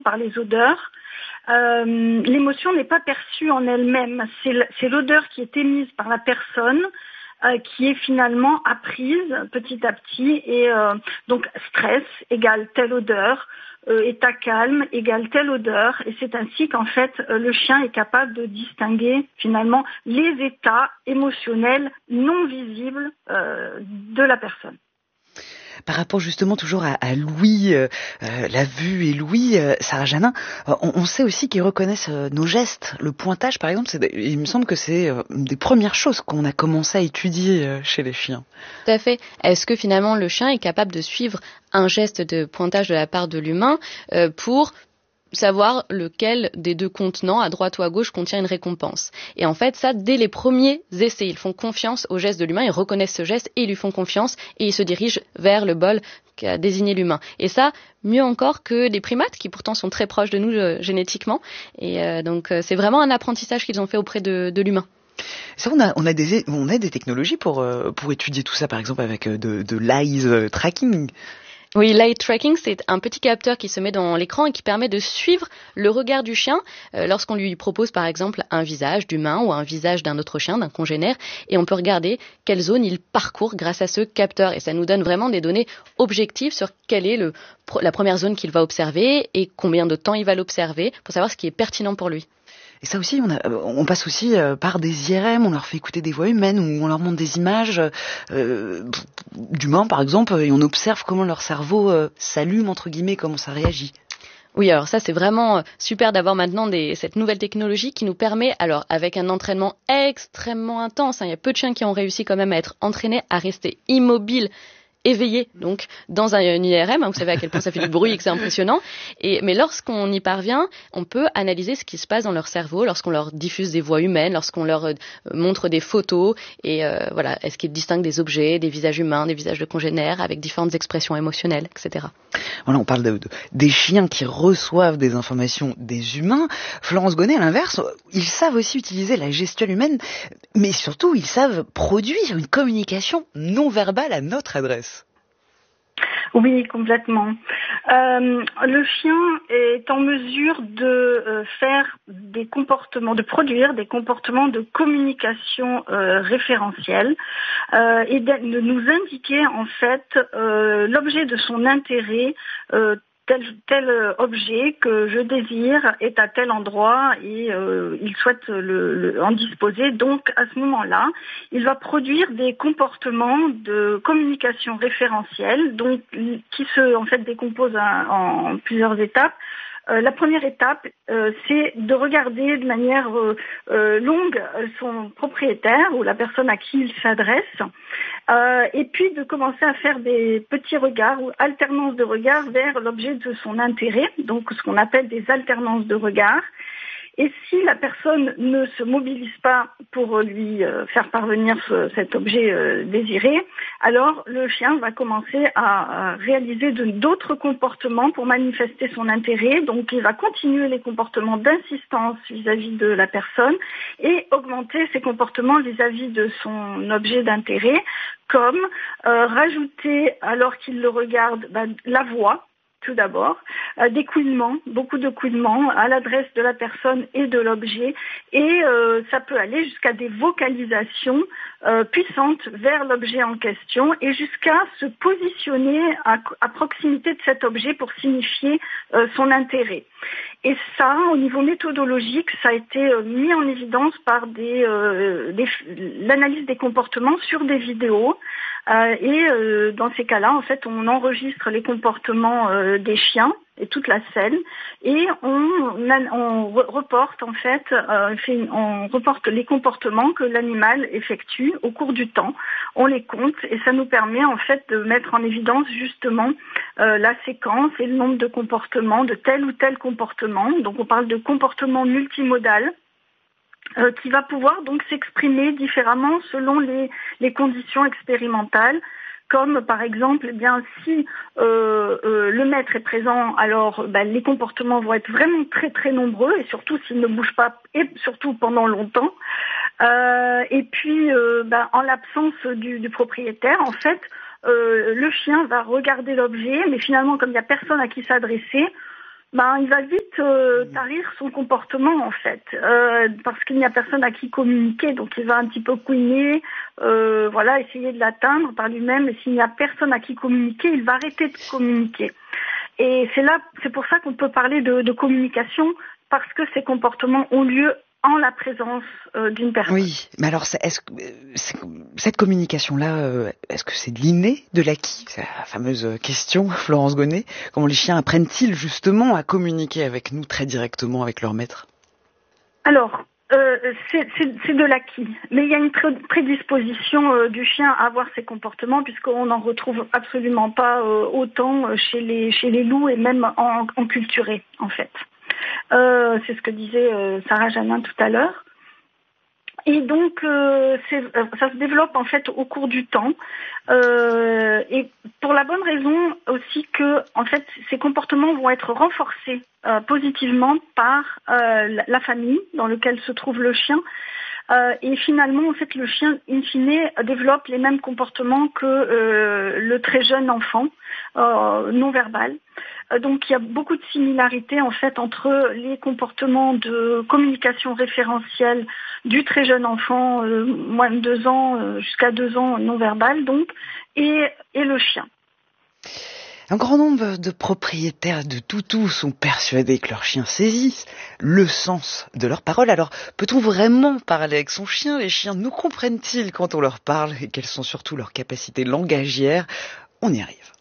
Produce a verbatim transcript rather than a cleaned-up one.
par les odeurs. Euh, l'émotion n'est pas perçue en elle-même, c'est, c'est l'odeur qui est émise par la personne euh, qui est finalement apprise petit à petit et euh, donc stress égale telle odeur, euh, état calme égale telle odeur et c'est ainsi qu'en fait euh, le chien est capable de distinguer finalement les états émotionnels non visibles euh, de la personne. Par rapport justement toujours à, à Louis, euh, euh, la vue et Louis, euh, Sarah Janin, euh, on, on sait aussi qu'ils reconnaissent euh, nos gestes. Le pointage, par exemple, c'est, il me semble que c'est euh, une des premières choses qu'on a commencé à étudier euh, chez les chiens. Tout à fait. Est-ce que finalement le chien est capable de suivre un geste de pointage de la part de l'humain euh, pour savoir lequel des deux contenants, à droite ou à gauche, contient une récompense. Et en fait, ça, dès les premiers essais, ils font confiance au geste de l'humain, ils reconnaissent ce geste et ils lui font confiance et ils se dirigent vers le bol qui a désigné l'humain. Et ça, mieux encore que les primates, qui pourtant sont très proches de nous euh, génétiquement. Et euh, donc, euh, c'est vraiment un apprentissage qu'ils ont fait auprès de, de l'humain. Ça, on a, on a des, on a des technologies pour, euh, pour étudier tout ça, par exemple avec euh, de, de l'eye tracking. Oui, l'eye tracking, c'est un petit capteur qui se met dans l'écran et qui permet de suivre le regard du chien euh, lorsqu'on lui propose par exemple un visage d'humain ou un visage d'un autre chien, d'un congénère, et on peut regarder quelle zone il parcourt grâce à ce capteur. Et ça nous donne vraiment des données objectives sur quelle est le, la première zone qu'il va observer et combien de temps il va l'observer pour savoir ce qui est pertinent pour lui. Et ça aussi, on, a, on passe aussi euh, par des I R M, on leur fait écouter des voix humaines, ou on leur montre des images euh, d'humains, par exemple, et on observe comment leur cerveau euh, s'allume, entre guillemets, comment ça réagit. Oui, alors ça, c'est vraiment super d'avoir maintenant des, cette nouvelle technologie qui nous permet, alors avec un entraînement extrêmement intense, hein, il y a peu de chiens qui ont réussi quand même à être entraînés à rester immobiles, éveillés, donc, dans un, un I R M, hein, vous savez à quel point ça fait du bruit et que c'est impressionnant. Et, mais lorsqu'on y parvient, on peut analyser ce qui se passe dans leur cerveau, lorsqu'on leur diffuse des voix humaines, lorsqu'on leur euh, montre des photos, et euh, voilà, est-ce qu'ils distinguent des objets, des visages humains, des visages de congénères, avec différentes expressions émotionnelles, et cetera. Voilà, on parle de, de, des chiens qui reçoivent des informations des humains. Florence Gonnet, à l'inverse, ils savent aussi utiliser la gestuelle humaine, mais surtout, ils savent produire une communication non verbale à notre adresse. Oui, complètement. Euh, le chien est en mesure de euh, faire des comportements, de produire des comportements de communication euh, référentielle euh, et de, de nous indiquer en fait euh, l'objet de son intérêt. Euh, Tel, tel objet que je désire est à tel endroit et euh, il souhaite le, le, en disposer. Donc, à ce moment-là, il va produire des comportements de communication référentielle, donc qui se en fait décomposent en, en plusieurs étapes. Euh, la première étape, euh, c'est de regarder de manière euh, euh, longue son propriétaire ou la personne à qui il s'adresse, euh, et puis de commencer à faire des petits regards ou alternances de regards vers l'objet de son intérêt, donc ce qu'on appelle des alternances de regards. Et si la personne ne se mobilise pas pour lui euh, faire parvenir ce, cet objet euh, désiré, alors le chien va commencer à, à réaliser de, d'autres comportements pour manifester son intérêt. Donc il va continuer les comportements d'insistance vis-à-vis de la personne et augmenter ses comportements vis-à-vis de son objet d'intérêt, comme euh, rajouter, alors qu'il le regarde, bah, la voix. Tout d'abord, euh, des couinements, beaucoup de couinements à l'adresse de la personne et de l'objet, et euh, ça peut aller jusqu'à des vocalisations euh, puissantes vers l'objet en question et jusqu'à se positionner à, à proximité de cet objet pour signifier euh, son intérêt. Et ça, au niveau méthodologique, ça a été euh, mis en évidence par des, euh, des, l'analyse des comportements sur des vidéos. Euh, et euh, dans ces cas-là, en fait, on enregistre les comportements euh, des chiens et toute la scène, et on, on reporte en fait, euh, fait, on reporte les comportements que l'animal effectue au cours du temps. On les compte et ça nous permet en fait de mettre en évidence justement euh, la séquence et le nombre de comportements de tel ou tel comportement. Donc on parle de comportement multimodal. Euh, qui va pouvoir donc s'exprimer différemment selon les, les conditions expérimentales, comme par exemple, eh bien si euh, euh, le maître est présent, alors ben, les comportements vont être vraiment très très nombreux et surtout s'il ne bouge pas et surtout pendant longtemps. Euh, et puis euh, ben, en l'absence du, du propriétaire, en fait, euh, le chien va regarder l'objet, mais finalement comme il n'y a personne à qui s'adresser, Ben, il va vite euh, tarir son comportement en fait, euh, parce qu'il n'y a personne à qui communiquer, donc il va un petit peu couiner, euh, voilà, essayer de l'atteindre par lui-même, et s'il n'y a personne à qui communiquer, il va arrêter de communiquer. Et c'est là, c'est pour ça qu'on peut parler de, de communication, parce que ces comportements ont lieu en la présence euh, d'une personne. Oui, mais alors c'est, est-ce que c'est, cette communication-là, euh, est-ce que c'est de l'inné, de l'acquis? C'est la fameuse question, Florence Gonnet. Comment les chiens apprennent-ils justement à communiquer avec nous très directement, avec leur maître? Alors, euh, c'est, c'est, c'est de l'acquis, mais il y a une pré- prédisposition euh, du chien à avoir ces comportements, puisqu'on n'en retrouve absolument pas euh, autant chez les chez les loups et même en, en culturé, en fait. Euh, c'est ce que disait euh, Sarah Janin tout à l'heure. Et donc, euh, c'est, ça se développe en fait au cours du temps, euh, et pour la bonne raison aussi que, en fait, ces comportements vont être renforcés euh, positivement par euh, la famille dans laquelle se trouve le chien. Euh, et finalement, en fait, le chien, in fine, développe les mêmes comportements que euh, le très jeune enfant, euh, non verbal. Euh, donc, il y a beaucoup de similarités, en fait, entre les comportements de communication référentielle du très jeune enfant, euh, moins de deux ans, euh, jusqu'à deux ans, non verbal, donc, et, et le chien. Un grand nombre de propriétaires de toutous sont persuadés que leurs chiens saisissent le sens de leurs paroles. Alors, peut-on vraiment parler avec son chien? Les chiens nous comprennent-ils quand on leur parle? Et quelles sont surtout leurs capacités langagières? On y arrive.